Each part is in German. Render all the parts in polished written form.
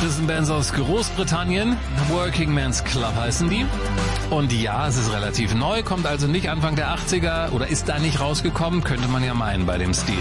Das sind Bands aus Großbritannien. Working Men's Club heißen die. Und ja, es ist relativ neu, kommt also nicht Anfang der 80er oder ist da nicht rausgekommen, könnte man ja meinen bei dem Stil.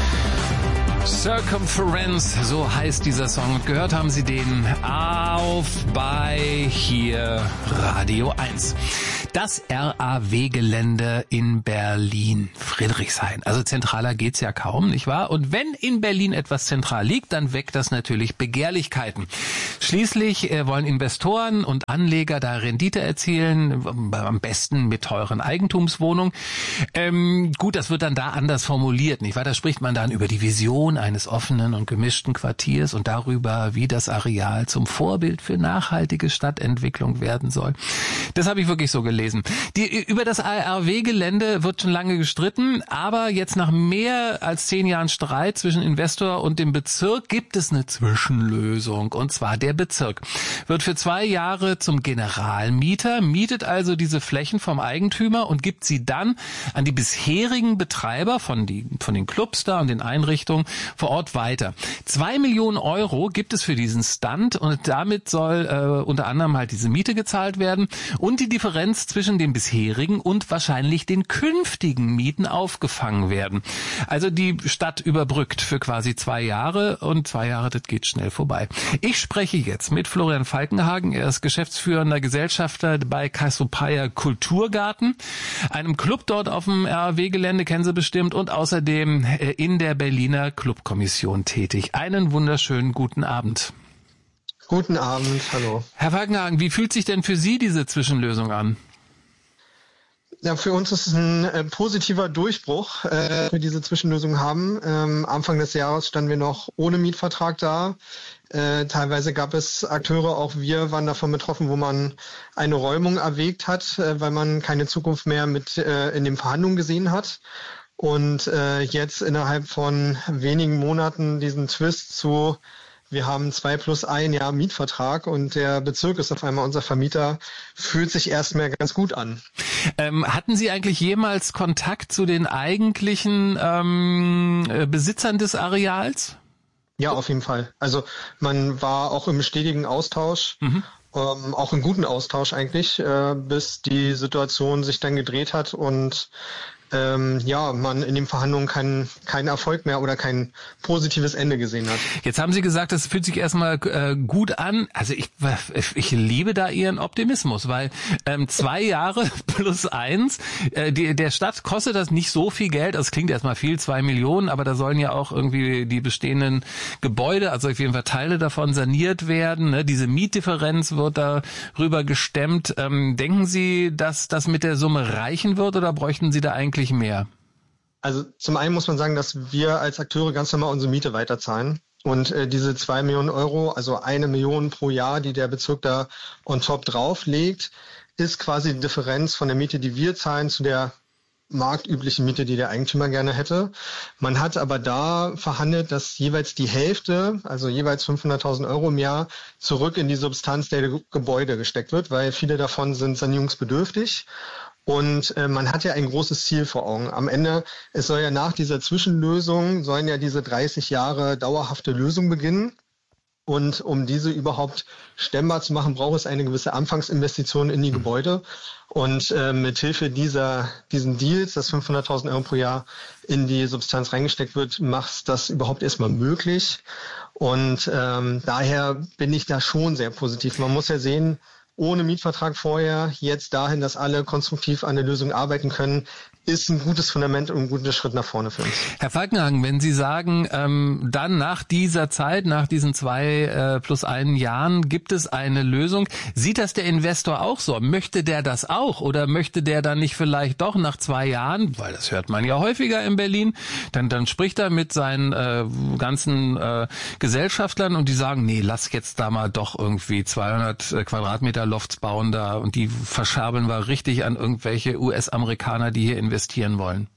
Circumference, so heißt dieser Song. Und gehört haben Sie den auf bei hier Radio 1. Das RAW-Gelände in Berlin, Friedrichshain. Also zentraler geht's ja kaum, nicht wahr? Und wenn in Berlin etwas zentral liegt, dann weckt das natürlich Begehrlichkeiten. Schließlich wollen Investoren und Anleger da Rendite erzielen, am besten mit teuren Eigentumswohnungen. Gut, das wird dann da anders formuliert, nicht wahr? Da spricht man dann über die Vision eines offenen und gemischten Quartiers und darüber, wie das Areal zum Vorbild für nachhaltige Stadtentwicklung werden soll. Das habe ich wirklich so gelesen. Über das RAW-Gelände wird schon lange gestritten, aber jetzt nach mehr als 10 Jahren Streit zwischen Investor und dem Bezirk gibt es eine Zwischenlösung. Und zwar der Bezirk wird für 2 Jahre zum Generalmieter, mietet also diese Flächen vom Eigentümer und gibt sie dann an die bisherigen Betreiber von den Clubs da und den Einrichtungen vor Ort weiter. 2 Millionen Euro gibt es für diesen Stunt und damit soll unter anderem halt diese Miete gezahlt werden und die Differenz zwischen den bisherigen und wahrscheinlich den künftigen Mieten aufgefangen werden. Also die Stadt überbrückt für quasi 2 Jahre und 2 Jahre, das geht schnell vorbei. Ich spreche jetzt mit Florian Falkenhagen. Er ist geschäftsführender Gesellschafter bei Cassiopeia Kulturgarten, einem Club dort auf dem RAW-Gelände, kennen Sie bestimmt, und außerdem in der Berliner Clubkommission tätig. Einen wunderschönen guten Abend. Guten Abend, hallo. Herr Falkenhagen, wie fühlt sich denn für Sie diese Zwischenlösung an? Ja, für uns ist es ein positiver Durchbruch, dass wir diese Zwischenlösung haben. Anfang des Jahres standen wir noch ohne Mietvertrag da. Teilweise gab es Akteure, auch wir waren davon betroffen, wo man eine Räumung erwägt hat, weil man keine Zukunft mehr mit in den Verhandlungen gesehen hat. Und jetzt innerhalb von wenigen Monaten diesen Twist zu: Wir haben 2 plus 1 Jahr Mietvertrag und der Bezirk ist auf einmal unser Vermieter, fühlt sich erstmal ganz gut an. Hatten Sie eigentlich jemals Kontakt zu den eigentlichen Besitzern des Areals? Ja, auf jeden Fall. Also man war auch im stetigen Austausch, auch im guten Austausch eigentlich, bis die Situation sich dann gedreht hat und man in den Verhandlungen keinen Erfolg mehr oder kein positives Ende gesehen hat. Jetzt haben Sie gesagt, das fühlt sich erstmal gut an. Also ich liebe da Ihren Optimismus, weil 2 Jahre plus 1, der Stadt kostet das nicht so viel Geld. Das klingt erstmal viel, 2 Millionen, aber da sollen ja auch irgendwie die bestehenden Gebäude, also auf jeden Fall Teile davon saniert werden. Ne? Diese Mietdifferenz wird darüber gestemmt. Denken Sie, dass das mit der Summe reichen wird oder bräuchten Sie da eigentlich mehr? Also zum einen muss man sagen, dass wir als Akteure ganz normal unsere Miete weiterzahlen. Und diese 2 Millionen Euro, also 1 Million pro Jahr, die der Bezirk da on top drauflegt, ist quasi die Differenz von der Miete, die wir zahlen, zu der marktüblichen Miete, die der Eigentümer gerne hätte. Man hat aber da verhandelt, dass jeweils die Hälfte, also jeweils 500.000 Euro im Jahr, zurück in die Substanz der Gebäude gesteckt wird, weil viele davon sind sanierungsbedürftig. Und man hat ja ein großes Ziel vor Augen. Am Ende, es soll ja nach dieser Zwischenlösung, sollen ja diese 30 Jahre dauerhafte Lösung beginnen. Und um diese überhaupt stemmbar zu machen, braucht es eine gewisse Anfangsinvestition in die Gebäude. Und mit Hilfe diesen Deals, dass 500.000 Euro pro Jahr in die Substanz reingesteckt wird, macht das überhaupt erstmal möglich. Und daher bin ich da schon sehr positiv. Man muss ja sehen, ohne Mietvertrag vorher, jetzt dahin, dass alle konstruktiv an der Lösung arbeiten können, ist ein gutes Fundament und ein guter Schritt nach vorne für uns. Herr Falkenhagen, wenn Sie sagen, dann nach dieser Zeit, nach diesen 2 plus 1 Jahren gibt es eine Lösung, sieht das der Investor auch so? Möchte der das auch oder möchte der dann nicht vielleicht doch nach 2 Jahren, weil das hört man ja häufiger in Berlin, dann spricht er mit seinen ganzen Gesellschaftlern und die sagen, nee, lass jetzt da mal doch irgendwie 200 Quadratmeter Lofts bauen da und die verscherbeln wir richtig an irgendwelche US-Amerikaner, die hier investieren wollen?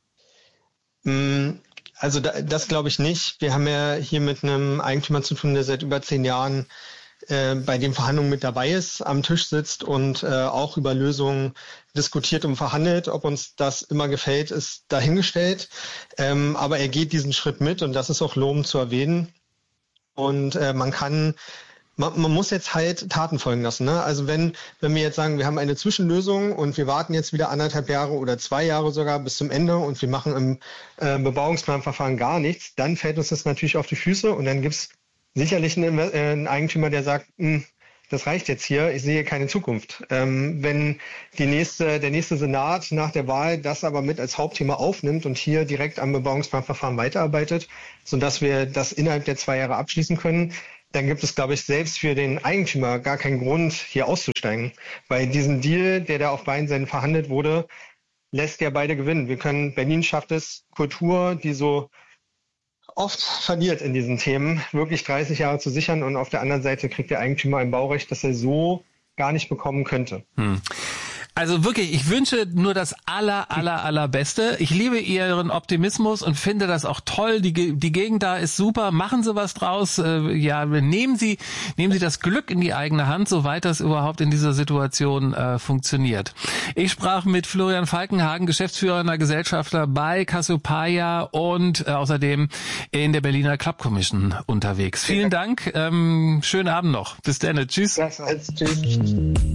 Also das glaube ich nicht. Wir haben ja hier mit einem Eigentümer zu tun, der seit über 10 Jahren bei den Verhandlungen mit dabei ist, am Tisch sitzt und auch über Lösungen diskutiert und verhandelt. Ob uns das immer gefällt, ist dahingestellt. Aber er geht diesen Schritt mit und das ist auch lobend zu erwähnen. Und man kann man muss jetzt halt Taten folgen lassen. Ne? Also wenn wir jetzt sagen, wir haben eine Zwischenlösung und wir warten jetzt wieder 1,5 Jahre oder 2 Jahre sogar bis zum Ende und wir machen im Bebauungsplanverfahren gar nichts, dann fällt uns das natürlich auf die Füße und dann gibt's sicherlich einen Eigentümer, der sagt, das reicht jetzt hier, ich sehe keine Zukunft. Wenn der nächste Senat nach der Wahl das aber mit als Hauptthema aufnimmt und hier direkt am Bebauungsplanverfahren weiterarbeitet, sodass wir das innerhalb der 2 Jahre abschließen können, dann gibt es, glaube ich, selbst für den Eigentümer gar keinen Grund, hier auszusteigen. Weil diesen Deal, der da auf beiden Seiten verhandelt wurde, lässt ja beide gewinnen. Berlin schafft es, Kultur, die so oft verliert in diesen Themen, wirklich 30 Jahre zu sichern und auf der anderen Seite kriegt der Eigentümer ein Baurecht, das er so gar nicht bekommen könnte. Also wirklich, ich wünsche nur das allerbeste. Ich liebe Ihren Optimismus und finde das auch toll. Die Gegend da ist super. Machen Sie was draus. Nehmen Sie das Glück in die eigene Hand, soweit das überhaupt in dieser Situation funktioniert. Ich sprach mit Florian Falkenhagen, geschäftsführender Gesellschafter bei Cassiopeia und außerdem in der Berliner Club Commission unterwegs. Vielen Dank. Schönen Abend noch. Bis dann. Tschüss. Tschüss.